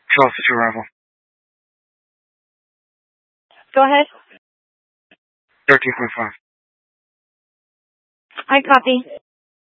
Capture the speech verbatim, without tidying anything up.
Charles to arrival. Go ahead. thirteen point five. I copy.